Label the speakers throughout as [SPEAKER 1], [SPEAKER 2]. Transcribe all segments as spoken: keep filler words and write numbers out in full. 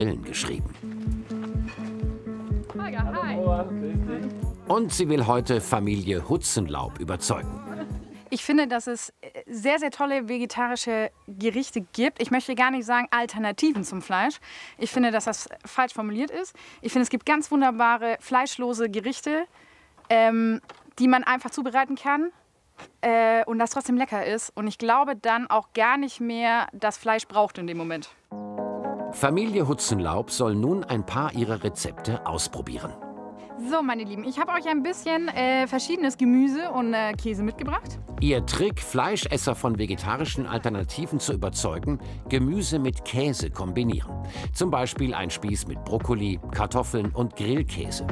[SPEAKER 1] Grillen geschrieben. Und sie will heute Familie Hutzenlaub überzeugen.
[SPEAKER 2] Ich finde, dass es sehr, sehr tolle vegetarische Gerichte gibt. Ich möchte gar nicht sagen Alternativen zum Fleisch. Ich finde, dass das falsch formuliert ist. Ich finde, es gibt ganz wunderbare fleischlose Gerichte, ähm, die man einfach zubereiten kann äh, und das trotzdem lecker ist. Und ich glaube dann auch gar nicht mehr das Fleisch braucht in dem Moment.
[SPEAKER 1] Familie Hutzenlaub soll nun ein paar ihrer Rezepte ausprobieren.
[SPEAKER 2] So, meine Lieben, ich habe euch ein bisschen äh, verschiedenes Gemüse und äh, Käse mitgebracht.
[SPEAKER 1] Ihr Trick, Fleischesser von vegetarischen Alternativen zu überzeugen, Gemüse mit Käse kombinieren. Zum Beispiel ein Spieß mit Brokkoli, Kartoffeln und Grillkäse.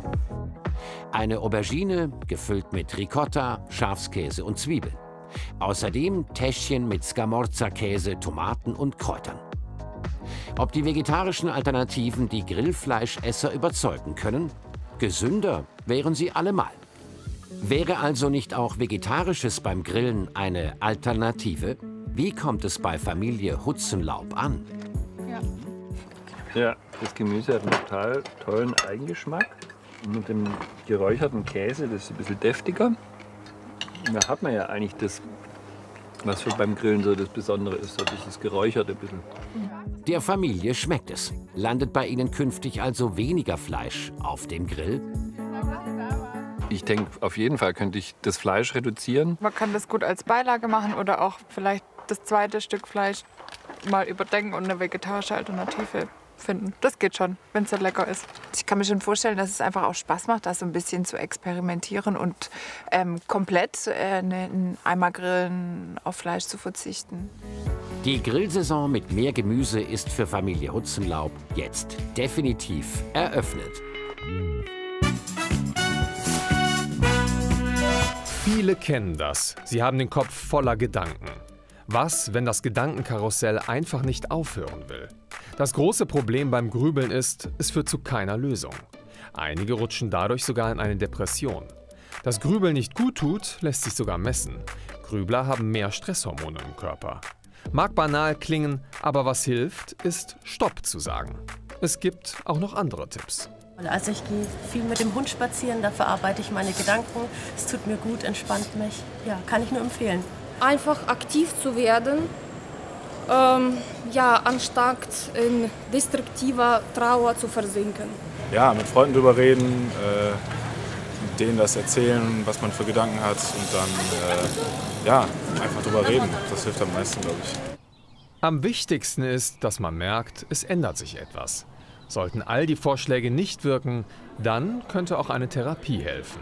[SPEAKER 1] Eine Aubergine, gefüllt mit Ricotta, Schafskäse und Zwiebeln. Außerdem Täschchen mit Scamorza-Käse, Tomaten und Kräutern. Ob die vegetarischen Alternativen die Grillfleischesser überzeugen können? Gesünder wären sie allemal. Wäre also nicht auch Vegetarisches beim Grillen eine Alternative? Wie kommt es bei Familie Hutzenlaub an?
[SPEAKER 3] Ja, ja, das Gemüse hat einen total tollen Eigengeschmack. Mit dem geräucherten Käse, das ist ein bisschen deftiger. Da hat man ja eigentlich das, was für beim Grillen so das Besondere ist, so dieses Geräucherte ein bisschen.
[SPEAKER 1] Der Familie schmeckt es. Landet bei Ihnen künftig also weniger Fleisch auf dem Grill?
[SPEAKER 3] Ich denke, auf jeden Fall könnte ich das Fleisch reduzieren.
[SPEAKER 4] Man kann das gut als Beilage machen oder auch vielleicht das zweite Stück Fleisch mal überdenken und eine vegetarische Alternative finden. Das geht schon, wenn es so lecker ist. Ich kann mir schon vorstellen, dass es einfach auch Spaß macht, da so ein bisschen zu experimentieren und ähm, komplett äh, ein Eimergrillen auf Fleisch zu verzichten.
[SPEAKER 1] Die Grillsaison mit mehr Gemüse ist für Familie Hutzenlaub jetzt definitiv eröffnet.
[SPEAKER 5] Viele kennen das. Sie haben den Kopf voller Gedanken. Was, wenn das Gedankenkarussell einfach nicht aufhören will? Das große Problem beim Grübeln ist, es führt zu keiner Lösung. Einige rutschen dadurch sogar in eine Depression. Dass Grübeln nicht gut tut, lässt sich sogar messen. Grübler haben mehr Stresshormone im Körper. Mag banal klingen, aber was hilft, ist Stopp zu sagen. Es gibt auch noch andere Tipps.
[SPEAKER 6] Also ich gehe viel mit dem Hund spazieren, da verarbeite ich meine Gedanken. Es tut mir gut, entspannt mich. Ja, kann ich nur empfehlen.
[SPEAKER 7] Einfach aktiv zu werden, ähm, ja, anstatt in destruktiver Trauer zu versinken.
[SPEAKER 8] Ja, mit Freunden drüber reden, äh, denen das erzählen, was man für Gedanken hat und dann äh, ja, einfach drüber reden. Das hilft am meisten, glaube ich.
[SPEAKER 5] Am wichtigsten ist, dass man merkt, es ändert sich etwas. Sollten all die Vorschläge nicht wirken, dann könnte auch eine Therapie helfen.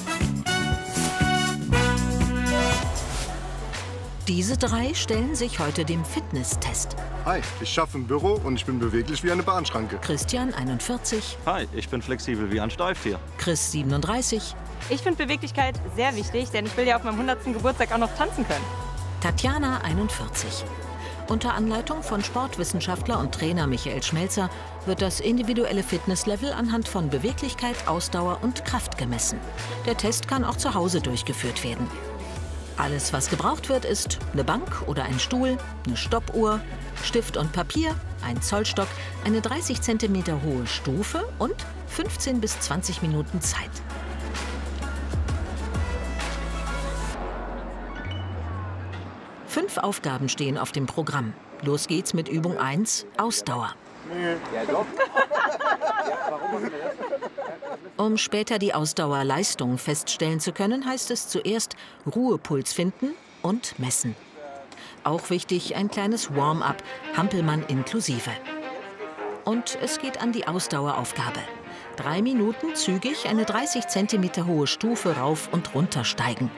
[SPEAKER 9] Diese drei stellen sich heute dem Fitnesstest.
[SPEAKER 10] Hi, ich schaffe im Büro und ich bin beweglich wie eine Bahnschranke.
[SPEAKER 9] Christian, einundvierzig.
[SPEAKER 11] Hi, ich bin flexibel wie ein Steiftier.
[SPEAKER 9] Chris, siebenunddreißig.
[SPEAKER 12] Ich finde Beweglichkeit sehr wichtig, denn ich will ja auf meinem hundertsten Geburtstag auch noch tanzen können.
[SPEAKER 9] Tatjana, einundvierzig. Unter Anleitung von Sportwissenschaftler und Trainer Michael Schmelzer wird das individuelle Fitnesslevel anhand von Beweglichkeit, Ausdauer und Kraft gemessen. Der Test kann auch zu Hause durchgeführt werden. Alles, was gebraucht wird, ist eine Bank oder ein Stuhl, eine Stoppuhr, Stift und Papier, ein Zollstock, eine dreißig Zentimeter hohe Stufe und fünfzehn bis zwanzig Minuten Zeit. Fünf Aufgaben stehen auf dem Programm. Los geht's mit Übung eins, Ausdauer. Um später die Ausdauerleistung feststellen zu können, heißt es zuerst Ruhepuls finden und messen. Auch wichtig ein kleines Warm-up, Hampelmann inklusive. Und es geht an die Ausdaueraufgabe. Drei Minuten zügig eine dreißig Zentimeter hohe Stufe rauf und runter steigen.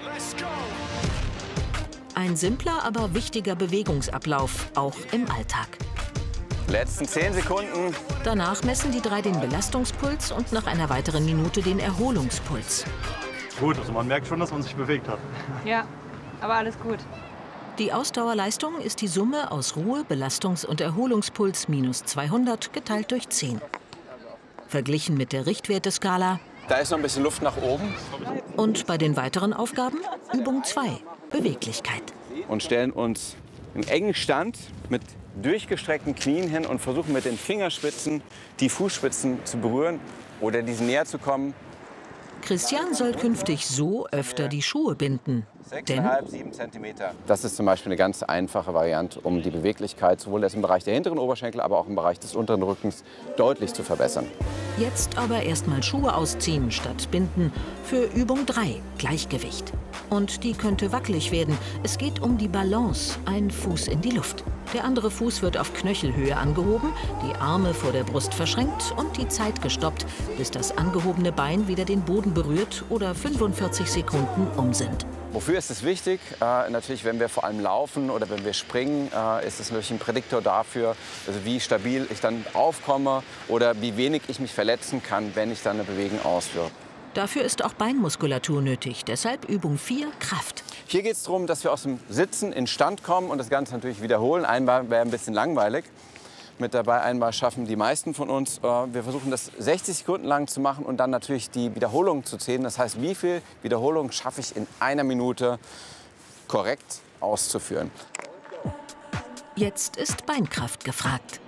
[SPEAKER 9] Ein simpler, aber wichtiger Bewegungsablauf, auch im Alltag.
[SPEAKER 11] Letzten zehn Sekunden.
[SPEAKER 9] Danach messen die drei den Belastungspuls und nach einer weiteren Minute den Erholungspuls.
[SPEAKER 11] Gut, also man merkt schon, dass man sich bewegt hat.
[SPEAKER 12] Ja, aber alles gut.
[SPEAKER 9] Die Ausdauerleistung ist die Summe aus Ruhe-, Belastungs- und Erholungspuls minus zweihundert geteilt durch zehn. Verglichen mit der Richtwerteskala.
[SPEAKER 11] Da ist noch ein bisschen Luft nach oben.
[SPEAKER 9] Und bei den weiteren Aufgaben Übung zwei, Beweglichkeit.
[SPEAKER 11] Und stellen uns einen engen Stand mit durchgestreckten Knien hin und versuchen mit den Fingerspitzen die Fußspitzen zu berühren oder diesen näher zu kommen.
[SPEAKER 9] Christian soll künftig so öfter die Schuhe binden. Denn
[SPEAKER 11] sechs Komma fünf, sieben Zentimeter. Das ist zum Beispiel eine ganz einfache Variante, um die Beweglichkeit sowohl im Bereich der hinteren Oberschenkel, aber auch im Bereich des unteren Rückens deutlich zu verbessern.
[SPEAKER 9] Jetzt aber erstmal Schuhe ausziehen statt binden. Für Übung drei, Gleichgewicht. Und die könnte wackelig werden. Es geht um die Balance, ein Fuß in die Luft. Der andere Fuß wird auf Knöchelhöhe angehoben, die Arme vor der Brust verschränkt und die Zeit gestoppt, bis das angehobene Bein wieder den Boden berührt oder fünfundvierzig Sekunden um sind.
[SPEAKER 11] Wofür ist es wichtig? Äh, natürlich, wenn wir vor allem laufen oder wenn wir springen, äh, ist es natürlich ein Prädiktor dafür, also wie stabil ich dann aufkomme oder wie wenig ich mich verletzen kann, wenn ich dann eine Bewegung ausführe.
[SPEAKER 9] Dafür ist auch Beinmuskulatur nötig, deshalb Übung vier, Kraft.
[SPEAKER 11] Hier geht es darum, dass wir aus dem Sitzen in Stand kommen und das Ganze natürlich wiederholen. Einmal wäre ein bisschen langweilig. Mit dabei einmal schaffen die meisten von uns. Wir versuchen das sechzig Sekunden lang zu machen und dann natürlich die Wiederholungen zu zählen. Das heißt, wie viel Wiederholungen schaffe ich in einer Minute korrekt auszuführen.
[SPEAKER 9] Jetzt ist Beinkraft gefragt.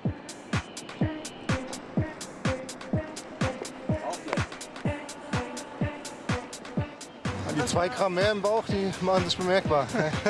[SPEAKER 10] Die zwei Gramm mehr im Bauch, die machen sich bemerkbar.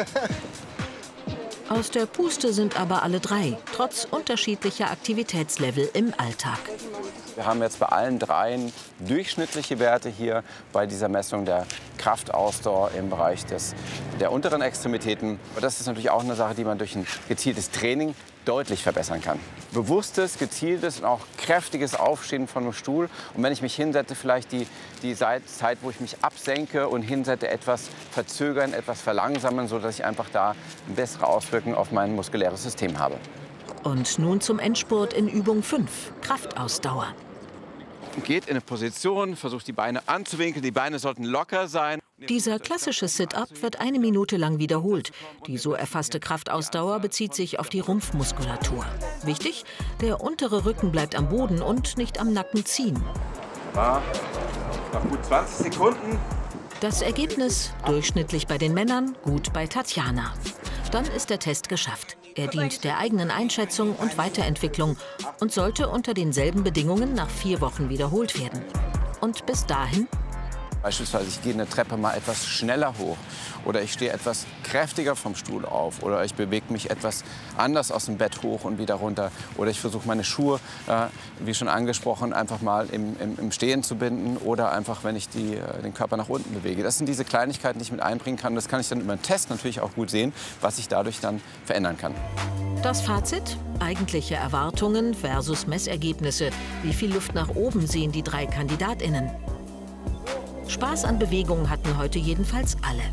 [SPEAKER 9] Aus der Puste sind aber alle drei, trotz unterschiedlicher Aktivitätslevel im Alltag.
[SPEAKER 11] Wir haben jetzt bei allen dreien durchschnittliche Werte hier bei dieser Messung der Kraftausdauer im Bereich des, der unteren Extremitäten. Und das ist natürlich auch eine Sache, die man durch ein gezieltes Training deutlich verbessern kann. Bewusstes, gezieltes und auch kräftiges Aufstehen von einem Stuhl. Und wenn ich mich hinsetze, vielleicht die, die Zeit, wo ich mich absenke und hinsetze, etwas verzögern, etwas verlangsamen, sodass ich einfach da eine bessere Auswirkung auf mein muskuläres System habe.
[SPEAKER 9] Und nun zum Endspurt in Übung fünf, Kraftausdauer.
[SPEAKER 11] Geht in eine Position, versucht die Beine anzuwinkeln, die Beine sollten locker sein.
[SPEAKER 9] Dieser klassische Sit-up wird eine Minute lang wiederholt. Die so erfasste Kraftausdauer bezieht sich auf die Rumpfmuskulatur. Wichtig, der untere Rücken bleibt am Boden und nicht am Nacken ziehen.
[SPEAKER 11] Ja, nach gut zwanzig Sekunden.
[SPEAKER 9] Das Ergebnis durchschnittlich bei den Männern, gut bei Tatjana. Dann ist der Test geschafft. Er dient der eigenen Einschätzung und Weiterentwicklung und sollte unter denselben Bedingungen nach vier Wochen wiederholt werden. Und bis dahin?
[SPEAKER 11] Beispielsweise, ich gehe eine Treppe mal etwas schneller hoch oder ich stehe etwas kräftiger vom Stuhl auf oder ich bewege mich etwas anders aus dem Bett hoch und wieder runter oder ich versuche meine Schuhe, äh, wie schon angesprochen, einfach mal im, im, im Stehen zu binden oder einfach, wenn ich die, äh, den Körper nach unten bewege. Das sind diese Kleinigkeiten, die ich mit einbringen kann. Das kann ich dann über den Test natürlich auch gut sehen, was ich dadurch dann verändern kann.
[SPEAKER 9] Das Fazit? Eigentliche Erwartungen versus Messergebnisse. Wie viel Luft nach oben sehen die drei KandidatInnen? Spaß an Bewegungen hatten heute jedenfalls alle.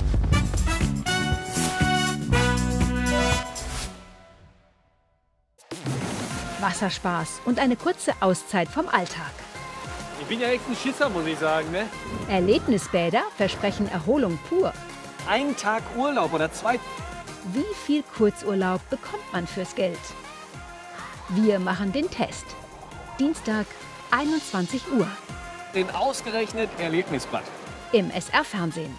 [SPEAKER 13] Wasserspaß und eine kurze Auszeit vom Alltag.
[SPEAKER 14] Ich bin ja echt ein Schisser, muss ich sagen, ne?
[SPEAKER 13] Erlebnisbäder versprechen Erholung pur.
[SPEAKER 14] Ein Tag Urlaub oder zwei.
[SPEAKER 13] Wie viel Kurzurlaub bekommt man fürs Geld? Wir machen den Test. Dienstag, einundzwanzig Uhr.
[SPEAKER 14] Den ausgerechnet Erlebnisbad.
[SPEAKER 13] Im S R-Fernsehen.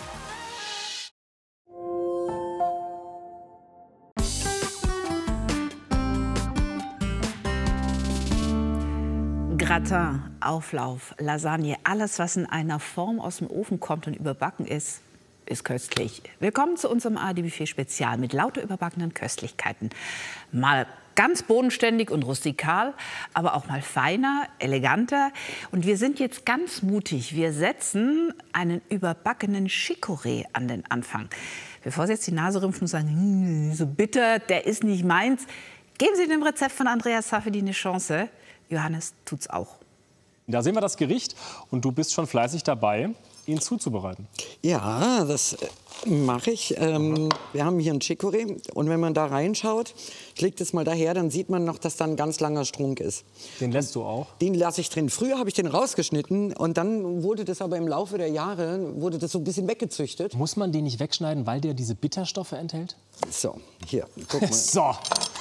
[SPEAKER 15] Gratin, Auflauf, Lasagne, alles, was in einer Form aus dem Ofen kommt und überbacken ist, ist köstlich. Willkommen zu unserem A R D-Buffet-Spezial mit lauter überbackenen Köstlichkeiten. Mal ganz bodenständig und rustikal, aber auch mal feiner, eleganter. Und wir sind jetzt ganz mutig. Wir setzen einen überbackenen Chicorée an den Anfang. Bevor Sie jetzt die Nase rümpfen und sagen, hm, so bitter, der ist nicht meins, geben Sie dem Rezept von Andreas Safedi eine Chance. Johannes tut's auch.
[SPEAKER 16] Da sehen wir das Gericht und du bist schon fleißig dabei, ihn zuzubereiten.
[SPEAKER 17] Ja, das mache ich. Ähm, wir haben hier einen Chicorée und wenn man da reinschaut, ich lege das mal daher, dann sieht man noch, dass da ein ganz langer Strunk ist.
[SPEAKER 16] Den lässt du auch?
[SPEAKER 17] Den lasse ich drin. Früher habe ich den rausgeschnitten und dann wurde das aber im Laufe der Jahre wurde das so ein bisschen weggezüchtet.
[SPEAKER 16] Muss man den nicht wegschneiden, weil der diese Bitterstoffe enthält?
[SPEAKER 17] So, hier, guck mal.
[SPEAKER 16] So.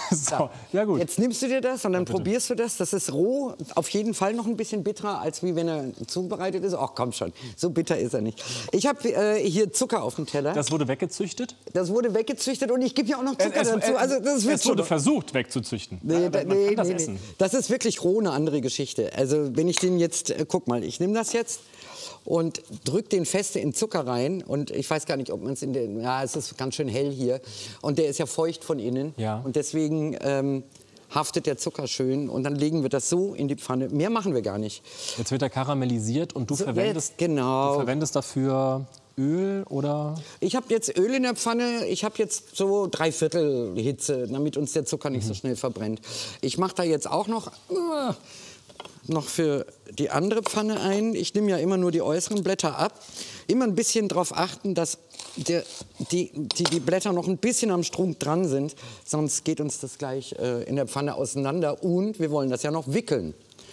[SPEAKER 16] So, ja gut.
[SPEAKER 17] Jetzt nimmst du dir das und dann ja, probierst du das. Das ist roh, auf jeden Fall noch ein bisschen bitterer, als wie wenn er zubereitet ist. Ach komm schon, so bitter ist er nicht. Ich habe äh, hier Zucker auf dem Teller.
[SPEAKER 16] Das wurde weggezüchtet?
[SPEAKER 17] Das wurde weggezüchtet und ich gebe ja auch noch Zucker
[SPEAKER 16] es, es,
[SPEAKER 17] dazu. Also, das
[SPEAKER 16] es wurde versucht wegzuzüchten.
[SPEAKER 17] Nee,
[SPEAKER 16] ja,
[SPEAKER 17] da,
[SPEAKER 16] man
[SPEAKER 17] nee,
[SPEAKER 16] kann das
[SPEAKER 17] nee,
[SPEAKER 16] essen.
[SPEAKER 17] Nee. Das ist wirklich roh eine andere Geschichte. Also wenn ich den jetzt, äh, guck mal, ich nehme das jetzt und drück den fest in Zucker rein. Und ich weiß gar nicht, ob man es in den, ja, es ist ganz schön hell hier. Und der ist ja feucht von innen.
[SPEAKER 16] Ja.
[SPEAKER 17] Und deswegen ähm, haftet der Zucker schön. Und dann legen wir das so in die Pfanne. Mehr machen wir gar nicht.
[SPEAKER 16] Jetzt wird er karamellisiert und du,
[SPEAKER 17] so,
[SPEAKER 16] verwendest,
[SPEAKER 17] jetzt, genau.
[SPEAKER 16] du verwendest dafür Öl oder?
[SPEAKER 17] Ich habe jetzt Öl in der Pfanne. Ich habe jetzt so drei Viertel Hitze, damit uns der Zucker nicht mhm. so schnell verbrennt. Ich mache da jetzt auch noch... Uh, noch für die andere Pfanne ein. Ich nehme ja immer nur die äußeren Blätter ab. Immer ein bisschen darauf achten, dass der, die, die, die Blätter noch ein bisschen am Strunk dran sind. Sonst geht uns das gleich äh, in der Pfanne auseinander. Und wir wollen das ja noch wickeln.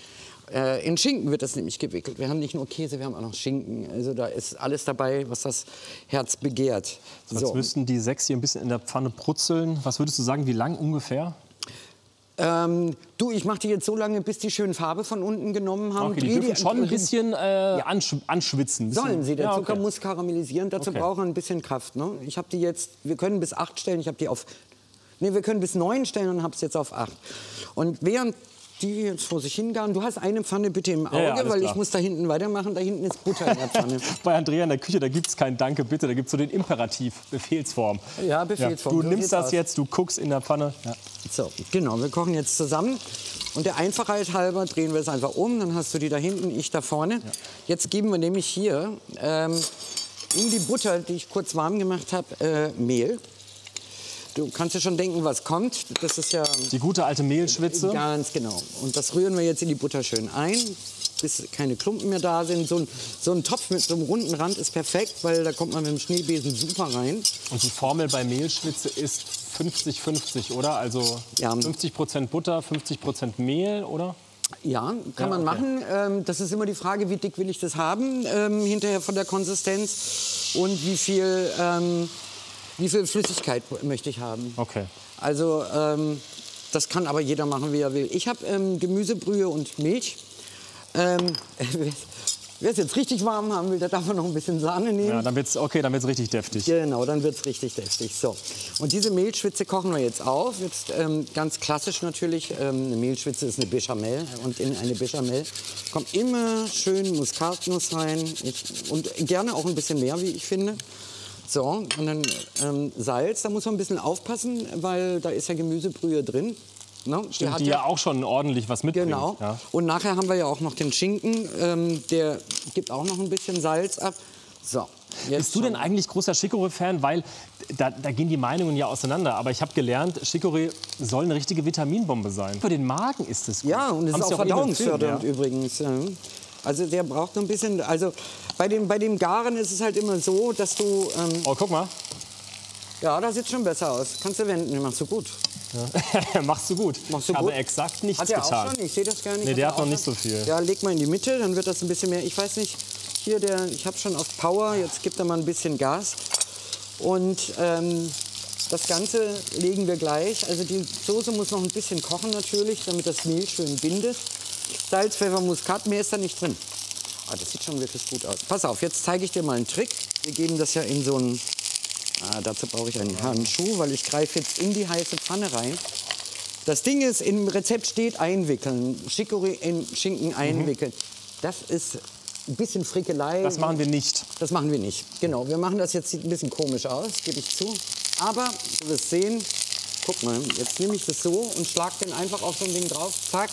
[SPEAKER 17] Äh, in Schinken wird das nämlich gewickelt. Wir haben nicht nur Käse, wir haben auch noch Schinken. Also da ist alles dabei, was das Herz begehrt.
[SPEAKER 16] So, jetzt so. Müssten die sechs hier ein bisschen in der Pfanne brutzeln. Was würdest du sagen, wie lang ungefähr?
[SPEAKER 17] Ähm, du, ich mache die jetzt so lange, bis die schön Farbe von unten genommen haben.
[SPEAKER 16] Okay, die dürfen schon ein bisschen äh, ja. ansch anschwitzen. Bisschen.
[SPEAKER 17] Sollen sie, der
[SPEAKER 16] ja,
[SPEAKER 17] Zucker
[SPEAKER 16] okay.
[SPEAKER 17] muss karamellisieren, dazu
[SPEAKER 16] okay.
[SPEAKER 17] braucht er ein bisschen Kraft. Ne? Ich habe die jetzt, wir können bis acht stellen, ich habe die auf, nee, wir können bis neun stellen und habe es jetzt auf acht. Und während die jetzt vor sich hingaren, du hast eine Pfanne bitte im Auge,
[SPEAKER 16] ja, ja,
[SPEAKER 17] weil
[SPEAKER 16] klar.
[SPEAKER 17] ich muss da hinten weitermachen, da hinten ist Butter in der Pfanne.
[SPEAKER 16] Bei Andrea in der Küche, da gibt es kein Danke, bitte, da gibt es so den Imperativ, Befehlsform.
[SPEAKER 17] Ja, Befehlsform.
[SPEAKER 16] Ja, du
[SPEAKER 17] so
[SPEAKER 16] nimmst das
[SPEAKER 17] aus.
[SPEAKER 16] jetzt, du guckst in der Pfanne. Ja.
[SPEAKER 17] So, genau, wir kochen jetzt zusammen. Und der Einfachheit halber drehen wir es einfach um, dann hast du die da hinten, ich da vorne. Ja. Jetzt geben wir nämlich hier ähm, in die Butter, die ich kurz warm gemacht habe, äh, Mehl. Du kannst dir schon denken, was kommt. Das ist ja
[SPEAKER 16] die gute alte Mehlschwitze.
[SPEAKER 17] Ganz genau. Und das rühren wir jetzt in die Butter schön ein, bis keine Klumpen mehr da sind. So ein, so ein Topf mit so einem runden Rand ist perfekt, weil da kommt man mit dem Schneebesen super rein.
[SPEAKER 16] Und die Formel bei Mehlschwitze ist fünfzig fünfzig, oder? Also ja. fünfzig Prozent Butter, fünfzig Prozent Mehl, oder?
[SPEAKER 17] Ja, kann ja, man okay. machen. Ähm, das ist immer die Frage, wie dick will ich das haben, ähm, hinterher von der Konsistenz. Und wie viel... Ähm, Wie viel Flüssigkeit möchte ich haben?
[SPEAKER 16] Okay.
[SPEAKER 17] Also ähm, das kann aber jeder machen, wie er will. Ich habe ähm, Gemüsebrühe und Milch. Ähm, wer es jetzt richtig warm haben will, der darf noch ein bisschen Sahne nehmen.
[SPEAKER 16] Ja, dann wird's okay, dann wird's richtig deftig.
[SPEAKER 17] Genau, dann wird's richtig deftig. So. Und diese Mehlschwitze kochen wir jetzt auf. Jetzt ähm, ganz klassisch natürlich. Ähm, eine Mehlschwitze ist eine Bechamel und in eine Bechamel kommt immer schön Muskatnuss rein ich, und gerne auch ein bisschen mehr, wie ich finde. So, und dann ähm, Salz, da muss man ein bisschen aufpassen, weil da ist ja Gemüsebrühe drin. Ne?
[SPEAKER 16] Stimmt,
[SPEAKER 17] die, hat
[SPEAKER 16] die
[SPEAKER 17] ja,
[SPEAKER 16] ja auch schon ordentlich was mitbringt.
[SPEAKER 17] Genau.
[SPEAKER 16] Ja.
[SPEAKER 17] Und nachher haben wir ja auch noch den Schinken, ähm, der gibt auch noch ein bisschen Salz ab. So, jetzt
[SPEAKER 16] Bist du denn eigentlich großer Chicorée-Fan? Weil da, da gehen die Meinungen ja auseinander. Aber ich habe gelernt, Chicorée soll eine richtige Vitaminbombe sein. Für den Magen ist es gut.
[SPEAKER 17] Ja, und es ist auch
[SPEAKER 16] ja
[SPEAKER 17] verdauungsfördernd
[SPEAKER 16] ja.
[SPEAKER 17] übrigens. Ja. Also der braucht noch ein bisschen, also bei dem, bei dem Garen ist es halt immer so, dass du... Ähm,
[SPEAKER 16] oh, guck mal.
[SPEAKER 17] Ja, das sieht schon besser aus. Kannst du wenden, machst du gut.
[SPEAKER 16] Ja. Machst du gut.
[SPEAKER 17] Machst du
[SPEAKER 16] aber
[SPEAKER 17] gut.
[SPEAKER 16] exakt nichts
[SPEAKER 17] hat er
[SPEAKER 16] getan.
[SPEAKER 17] Auch schon? Ich sehe das gar nicht.
[SPEAKER 16] Nee, der hat,
[SPEAKER 17] hat
[SPEAKER 16] noch nicht so viel.
[SPEAKER 17] Ja, leg mal in die Mitte, dann wird das ein bisschen mehr. Ich weiß nicht, hier der, ich habe schon auf Power, jetzt gibt er mal ein bisschen Gas. Und ähm, das Ganze legen wir gleich. Also die Soße muss noch ein bisschen kochen natürlich, damit das Mehl schön bindet. Salz, Pfeffer, Muskat, mehr ist da nicht drin. Ah, das sieht schon wirklich gut aus. Pass auf, jetzt zeige ich dir mal einen Trick. Wir geben das ja in so einen... Ah, dazu brauche ich einen Handschuh, weil ich greife jetzt in die heiße Pfanne rein. Das Ding ist, im Rezept steht einwickeln. Chicorée in Schinken einwickeln. Mhm. Das ist ein bisschen Frickelei.
[SPEAKER 16] Das machen wir nicht.
[SPEAKER 17] Das machen wir nicht. Genau, wir machen das jetzt, sieht ein bisschen komisch aus, gebe ich zu. Aber du wirst sehen, guck mal, jetzt nehme ich das so und schlag den einfach auf so ein Ding drauf. Zack,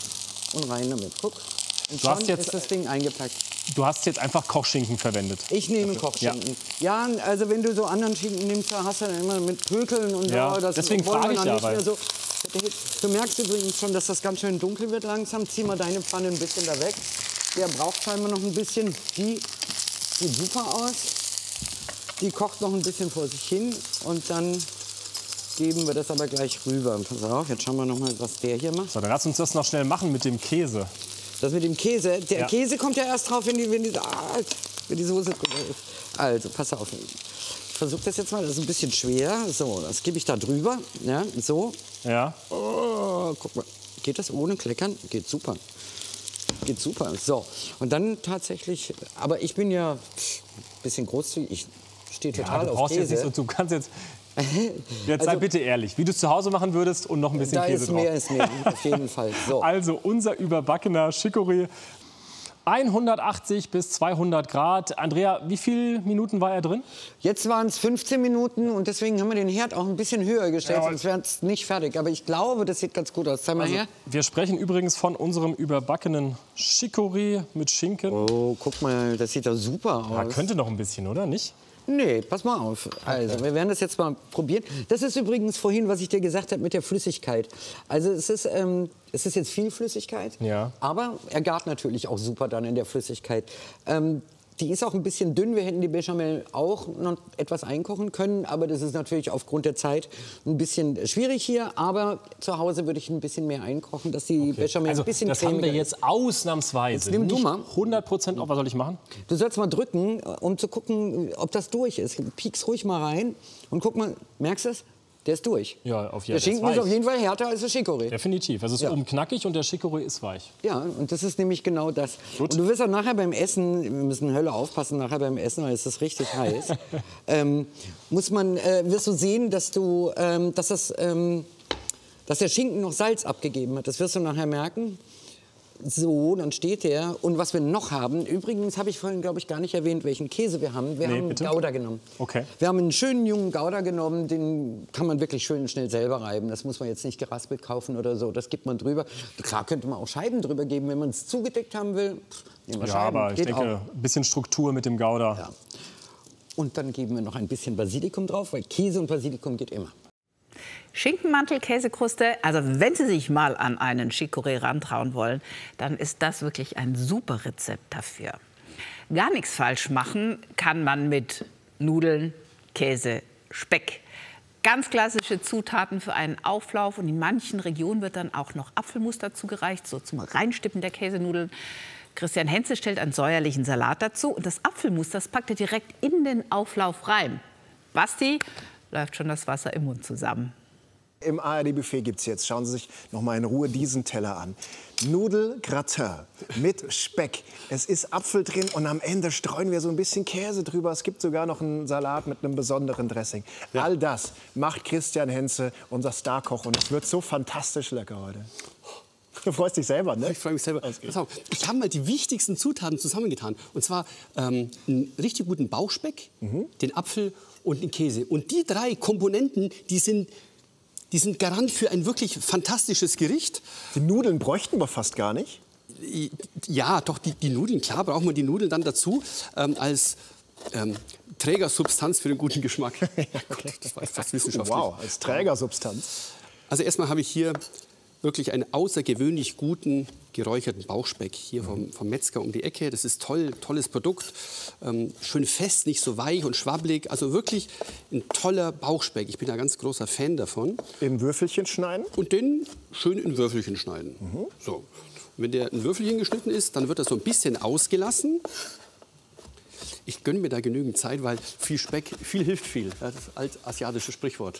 [SPEAKER 17] und rein damit. Guck. Und
[SPEAKER 16] du
[SPEAKER 17] schon
[SPEAKER 16] hast jetzt,
[SPEAKER 17] ist das Ding eingepackt.
[SPEAKER 16] Du hast jetzt einfach Kochschinken verwendet.
[SPEAKER 17] Ich nehme Kochschinken. Ja. ja, also wenn du so anderen Schinken nimmst, da hast du dann immer mit Pökeln und
[SPEAKER 16] ja,
[SPEAKER 17] so. Das
[SPEAKER 16] deswegen frage ich ja. Weil
[SPEAKER 17] so. Du merkst übrigens schon, dass das ganz schön dunkel wird langsam. Zieh mal deine Pfanne ein bisschen da weg. Der braucht scheinbar noch ein bisschen. Die sieht super aus. Die kocht noch ein bisschen vor sich hin. Und dann geben wir das aber gleich rüber. Pass auf, jetzt schauen wir noch mal, was der hier macht.
[SPEAKER 16] So, dann lass uns das noch schnell machen mit dem Käse.
[SPEAKER 17] Das mit dem Käse, der
[SPEAKER 16] ja.
[SPEAKER 17] Käse kommt ja erst drauf, wenn die, wenn die, ah, wenn die Soße drüber ist. Also, pass auf. Ich versuche das jetzt mal, das ist ein bisschen schwer. So, das gebe ich da drüber. Ja, so.
[SPEAKER 16] Ja.
[SPEAKER 17] Oh, guck mal. Geht das ohne Kleckern? Geht super. Geht super. So, und dann tatsächlich, aber ich bin ja ein bisschen großzügig. Ich stehe total
[SPEAKER 16] ja, du
[SPEAKER 17] auf Käse.
[SPEAKER 16] Jetzt nicht so, du kannst jetzt, jetzt sei
[SPEAKER 17] Also,
[SPEAKER 16] bitte ehrlich, wie du es zu Hause machen würdest und noch ein bisschen
[SPEAKER 17] da
[SPEAKER 16] Käse
[SPEAKER 17] ist
[SPEAKER 16] drauf.
[SPEAKER 17] mehr, ist mehr, auf jeden Fall. So.
[SPEAKER 16] Also unser überbackener Chicorée. hundertachtzig bis zweihundert Grad. Andrea, wie viele Minuten war er drin?
[SPEAKER 17] Jetzt waren es fünfzehn Minuten und deswegen haben wir den Herd auch ein bisschen höher gestellt,
[SPEAKER 16] Ja,
[SPEAKER 17] sonst wäre es nicht fertig. Aber ich glaube, das sieht ganz gut aus. Zeig mal
[SPEAKER 16] Also,
[SPEAKER 17] her.
[SPEAKER 16] wir sprechen übrigens von unserem überbackenen Chicorée mit Schinken.
[SPEAKER 17] Oh, guck mal, das sieht doch super aus.
[SPEAKER 16] Ja, könnte noch ein bisschen, oder nicht?
[SPEAKER 17] Nee, pass mal auf. Also, wir werden das jetzt mal probieren. Das ist übrigens vorhin, was ich dir gesagt habe mit der Flüssigkeit. Also es ist, ähm, es ist jetzt viel Flüssigkeit,
[SPEAKER 16] Ja.
[SPEAKER 17] aber er gart natürlich auch super dann in der Flüssigkeit. Ähm, die ist auch ein bisschen dünn. Wir hätten die Bechamel auch noch etwas einkochen können, aber das ist natürlich aufgrund der Zeit ein bisschen schwierig hier. Aber zu Hause würde ich ein bisschen mehr einkochen, dass die Bechamel
[SPEAKER 16] Also,
[SPEAKER 17] ein bisschen
[SPEAKER 16] das haben wir
[SPEAKER 17] cremiger
[SPEAKER 16] jetzt ausnahmsweise.
[SPEAKER 17] Jetzt nimm du
[SPEAKER 16] nicht
[SPEAKER 17] mal.
[SPEAKER 16] hundert Prozent auf. Was soll ich machen?
[SPEAKER 17] Du sollst mal drücken, um zu gucken, ob das durch ist. Piekst ruhig mal rein und guck mal, merkst du es? Der ist durch.
[SPEAKER 16] Ja, auf jeden
[SPEAKER 17] Der Schinken ist auf jeden Fall härter als der Chicorée.
[SPEAKER 16] Definitiv. Es ist
[SPEAKER 17] Ja.
[SPEAKER 16] oben knackig und der Chicorée ist weich.
[SPEAKER 17] Ja, und das ist nämlich genau das. Und du wirst auch nachher beim Essen, wir müssen Hölle aufpassen, nachher beim Essen, weil es ist richtig heiß, ähm, muss man, äh, wirst du sehen, dass, du, ähm, dass, das, ähm, dass der Schinken noch Salz abgegeben hat. Das wirst du nachher merken. So, dann steht der. Und was wir noch haben, übrigens habe ich vorhin, glaube ich, gar nicht erwähnt, welchen Käse wir haben. Wir
[SPEAKER 16] Nee,
[SPEAKER 17] haben
[SPEAKER 16] bitte?
[SPEAKER 17] Gouda genommen.
[SPEAKER 16] Okay.
[SPEAKER 17] Wir haben einen schönen jungen Gouda genommen, den kann man wirklich schön schnell selber reiben. Das muss man jetzt nicht geraspelt kaufen oder so. Das gibt man drüber. Klar könnte man auch Scheiben drüber geben, wenn man es zugedeckt haben will. Nehmen wir
[SPEAKER 16] Ja,
[SPEAKER 17] Scheiben.
[SPEAKER 16] aber ich
[SPEAKER 17] Geht
[SPEAKER 16] denke,
[SPEAKER 17] auch.
[SPEAKER 16] ein bisschen Struktur mit dem Gouda.
[SPEAKER 17] Ja. Und dann geben wir noch ein bisschen Basilikum drauf, weil Käse und Basilikum geht immer.
[SPEAKER 15] Schinkenmantel, Käsekruste, also wenn Sie sich mal an einen Chicorée rantrauen wollen, dann ist das wirklich ein super Rezept dafür. Gar nichts falsch machen kann man mit Nudeln, Käse, Speck. Ganz klassische Zutaten für einen Auflauf und in manchen Regionen wird dann auch noch Apfelmus dazu gereicht, so zum Reinstippen der Käsenudeln. Christian Henze stellt einen säuerlichen Salat dazu und das Apfelmus, das packt er direkt in den Auflauf rein. Basti, läuft schon das Wasser im Mund zusammen.
[SPEAKER 18] Im A R D-Buffet gibt es jetzt, schauen Sie sich noch mal in Ruhe diesen Teller an. Nudelgratin mit Speck. Es ist Apfel drin und am Ende streuen wir so ein bisschen Käse drüber. Es gibt sogar noch einen Salat mit einem besonderen Dressing. All das macht Christian Henze, unser Starkoch. Und es wird so fantastisch lecker heute. Du freust dich selber, ne?
[SPEAKER 19] Ich freue mich selber. Pass auf, ich habe mal die wichtigsten Zutaten zusammengetan. Und zwar ähm, einen richtig guten Bauchspeck, mhm. den Apfel und den Käse. Und die drei Komponenten, die sind... Die sind Garant für ein wirklich fantastisches Gericht.
[SPEAKER 18] Die Nudeln bräuchten wir fast gar nicht.
[SPEAKER 19] Ja, doch, die, die Nudeln, klar, brauchen wir die Nudeln dann dazu ähm, als ähm, Trägersubstanz für den guten Geschmack. Ja, Gott, das war fast wissenschaftlich.
[SPEAKER 18] Wow, als Trägersubstanz.
[SPEAKER 19] Also erstmal habe ich hier wirklich einen außergewöhnlich guten geräucherten Bauchspeck hier vom, vom Metzger um die Ecke. Das ist toll, tolles Produkt, ähm, schön fest, nicht so weich und schwabbelig. Also wirklich ein toller Bauchspeck. Ich bin ein ganz großer Fan davon.
[SPEAKER 18] In Würfelchen schneiden?
[SPEAKER 19] Und den schön in Würfelchen schneiden. Mhm. So. Und wenn der in Würfelchen geschnitten ist, dann wird das so ein bisschen ausgelassen. Ich gönne mir da genügend Zeit, weil viel Speck, viel hilft viel. Das ist ein altasiatisches Sprichwort.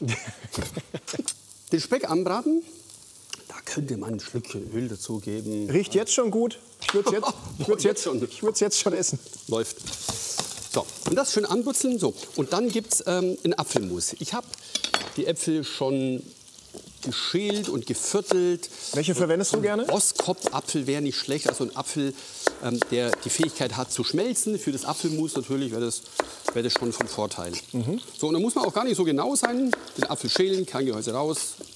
[SPEAKER 19] Den Speck anbraten. Da könnte man ein Schlückchen Öl dazugeben.
[SPEAKER 18] Riecht jetzt schon gut. Ich würde es jetzt, ich würd's jetzt, ich würd's jetzt schon essen.
[SPEAKER 19] Läuft. So, und das schön anbutzeln. So. Und dann gibt es ähm, ein Apfelmus. Ich habe die Äpfel schon geschält und geviertelt.
[SPEAKER 18] Welche verwendest du gerne?
[SPEAKER 19] Ostkopfapfel wäre nicht schlecht. Also ein Apfel, ähm, der die Fähigkeit hat zu schmelzen. Für das Apfelmus natürlich wäre das, wär das schon von Vorteil. Mhm. So, und da muss man auch gar nicht so genau sein. Den Apfel schälen, Kerngehäuse raus,